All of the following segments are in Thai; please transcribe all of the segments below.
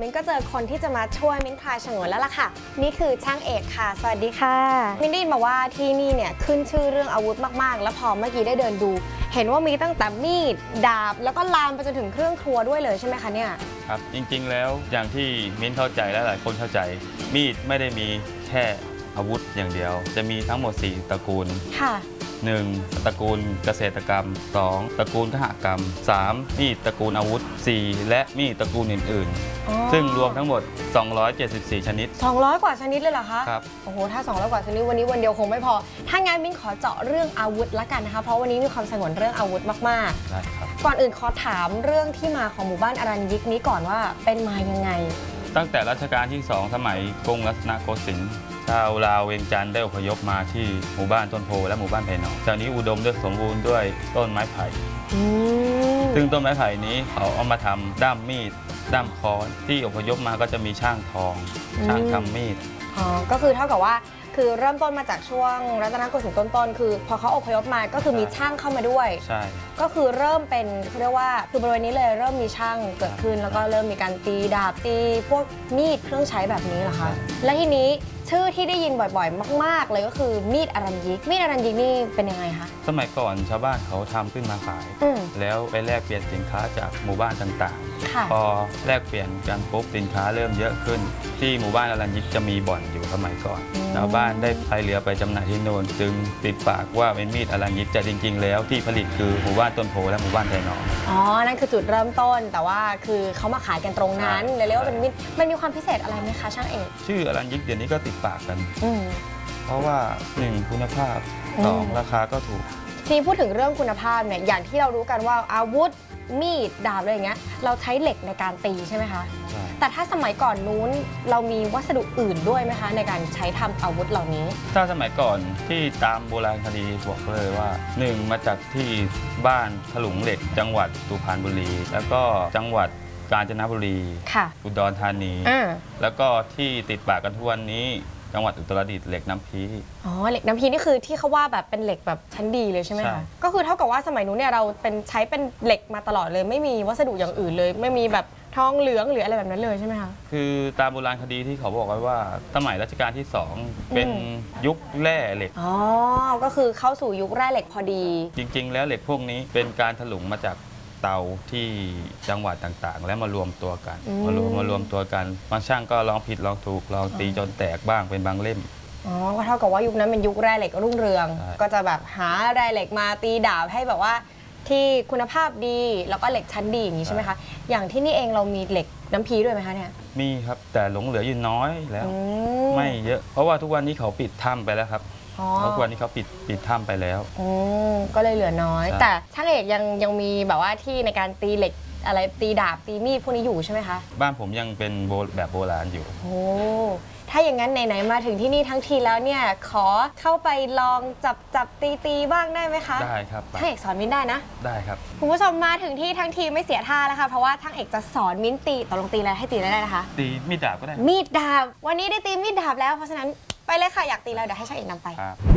มิ้นก็เจอคนที่จะมาช่วยมิ้นคลายฉงนแล้วล่ะค่ะนี่คือช่างเอกค่ะสวัสดีค่ะมิ้นได้ยินมาว่าที่นี่เนี่ยขึ้นชื่อเรื่องอาวุธมากๆแล้วพอเมื่อกี้ได้เดินดูเห็นว่ามีตั้งแต่มีดดาบแล้วก็ลามไปจนถึงเครื่องครัวด้วยเลยใช่ไหมคะเนี่ยครับจริงๆแล้วอย่างที่มิ้นเข้าใจและหลายคนเข้าใจมีดไม่ได้มีแค่อาวุธอย่างเดียวจะมีทั้งหมด4ตระกูลค่ะ1ตระกูลเกษตรกรรม2ตระกูลขหกรรม3มีดตระกูลอาวุธ4และมีดตระกูลอื่นๆซึ่งรวมทั้งหมด274ชนิด 200กว่าชนิดเลยเหรอคะครับโอ้โหถ้า200กว่าชนิดวันนี้วันเดียวคงไม่พอถ้างั้นมิ้นขอเจาะเรื่องอาวุธละกันนะคะเพราะวันนี้มีความสงวนเรื่องอาวุธมากๆได้ครับก่อนอื่นขอถามเรื่องที่มาของหมู่บ้านอรัญยิกนี้ก่อนว่าเป็นมายังไงตั้งแต่รัชกาลที่2สมัยกรุงรัตนโกสินทร์ชาวลาวเวียงจันทร์ได้อพยพมาที่หมู่บ้านต้นโพและหมู่บ้านไผ่หนองจากนี้อุดมด้วยสมบูรณ์ด้วยต้นไม้ไผ่ซึ่งต้นไม้ไผ่นี้เขาเอามาทำด้ามมีดด้ามค้อนที่อพยพมาก็จะมีช่างทองช่างทำมีดก็คือเท่ากับว่าคือเริ่มต้นมาจากช่วงรัตนโกสินทร์ต้นๆคือพอเขาอพยพมาก็คือมีช่างเข้ามาด้วยใช่ก็คือเริ่มเป็นเขาเรียกว่าคือบริเวณนี้เลยเริ่มมีช่างเกิดขึ้นแล้วก็เริ่มมีการตีดาบตีพวกมีดเครื่องใช้แบบนี้เหรอคะและทีนี้ชื่อที่ได้ยินบ่อยๆมากๆเลยก็คือมีดอรัญยิกมีดอรัญยิกนี่เป็นยังไงคะสมัยก่อนชาวบ้านเขาทำขึ้นมาขายแล้วไปแลกเปลี่ยนสินค้าจากหมู่บ้านต่างๆพอแลกเปลี่ยนกันปุ๊บสินค้าเริ่มเยอะขึ้นที่หมู่บ้านอรัญยิกจะมีบ่อนอยู่สมัยก่อนชาวบ้านได้พายเรือไปจำหน่ายที่โน่นจึงติดปากว่าเป็นมีดอรัญยิกแต่จริงๆแล้วที่ผลิตคือหมู่บ้านต้นโพและหมู่บ้านไผ่หนองนั่นคือจุดเริ่มต้นแต่ว่าคือเขามาขายกันตรงนั้นเลยเรียกว่าเป็นมีดมันมีความพิเศษอะไรไหมคะช่างเอกชื่ออรัญยิกเดี๋ยวนี้ก็ติดปากกันเพราะว่า1คุณภาพ2ราคาก็ถูกทีนี้พูดถึงเรื่องคุณภาพเนี่ยอย่างที่เรารู้กันว่าอาวุธมีดดาบอะไรอย่างเงี้ยเราใช้เหล็กในการตีใช่ไหมคะแต่ถ้าสมัยก่อนนู้นเรามีวัสดุอื่นด้วยไหมคะในการใช้ทำอาวุธเหล่านี้ถ้าสมัยก่อนที่ตามโบราณคดีบอกเลยว่า1มาจากที่บ้านถลุงเหล็กจังหวัดสุพรรณบุรีแล้วก็จังหวัดกาญจนบุรีอุดรธานีแล้วก็ที่ติดปากกันทุกวันนี้จังหวัดอุตรดิตถ์เหล็กน้ำพีเหล็กน้ำพีนี่คือที่เขาว่าแบบเป็นเหล็กแบบชั้นดีเลยใช่ไหมคะก็คือเท่ากับว่าสมัยนู้นเนี่ยเราใช้เป็นเหล็กมาตลอดเลยไม่มีวัสดุอย่างอื่นเลยไม่มีแบบทองเหลืองหรืออะไรแบบนั้นเลยใช่ไหมคะคือตามโบราณคดีที่เขาบอกไว้ว่าสมัยรัชกาลที่2เป็นยุคแร่เหล็กก็คือเข้าสู่ยุคแร่เหล็กพอดีจริงๆแล้วเหล็กพวกนี้เป็นการถลุงมาจากเตาที่จังหวัดต่างๆแล้วมารวมตัวกันมารวมตัวกันบางช่างก็ลองผิดลองถูกลองตีจนแตกบ้างเป็นบางเล่มก็เท่ากับว่ายุคนั้นเป็นยุคแร่เหล็กรุ่งเรืองก็จะแบบหาแร่เหล็กมาตีดาบให้แบบว่าที่คุณภาพดีแล้วก็เหล็กชั้นดีอย่างนี้ใช่ไหมคะอย่างที่นี่เองเรามีเหล็กน้ำพีด้วยไหมคะเนี่ยมีครับแต่หลงเหลืออยู่น้อยแล้วไม่เยอะเพราะว่าทุกวันนี้เขาปิดถ้ำไปแล้วครับทุกวันนี้เขาปิดถ้ำไปแล้วก็เลยเหลือน้อยแต่ช่างเอกยังมีแบบว่าที่ในการตีเหล็กอะไรตีดาบตีมีดพวกนี้อยู่ใช่ไหมคะบ้านผมยังเป็นแบบโบราณอยู่ถ้าอย่างนั้นไหนๆมาถึงที่นี่ทั้งทีแล้วเนี่ยขอเข้าไปลองจับตีบ้างได้ไหมคะได้ครับช่างเอกสอนมิ้นได้นะได้ครับคุณผู้ชมมาถึงที่ทั้งทีไม่เสียท่าแล้วค่ะเพราะว่าช่างเอกจะสอนมิ้นตีตกลงตีอะไรให้ตีได้นะคะตีมีดดาบก็ได้มีดดาบวันนี้ได้ตีมีดดาบแล้วเพราะฉะนั้นไปเลยค่ะอยากตีแล้วเดี๋ยวให้ช่างเอกนำไป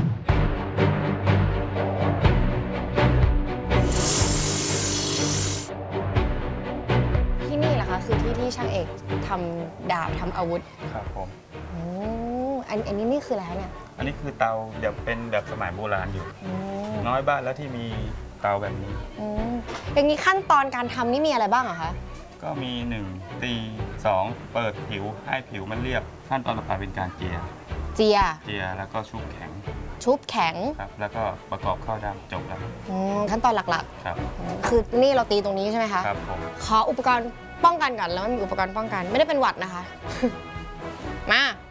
ที่นี่แหละคะคือที่ช่างเอกทำดาบทำอาวุธครับผมอันนี้นี่คืออะไรเนี่ยอันนี้คือเตาเดี๋ยวเป็นแบบสมัยโบราณอยู่น้อยบ้านแล้วที่มีเตาแบบนี้อย่างนี้ขั้นตอนการทำนี่มีอะไรบ้างอะคะก็มี1ตี2เปิดผิวให้ผิวมันเรียบขั้นตอนต่อไปเป็นการเจียแล้วก็ชุบแข็งครับแล้วก็ประกอบเข้าด้ามจบแล้วขั้นตอนหลักๆครับคือนี่เราตีตรงนี้ใช่ไหมคะครับผมขออุปกรณ์ป้องกันก่อนแล้วมีอุปกรณ์ป้องกันไม่ได้เป็นหวัดนะคะมา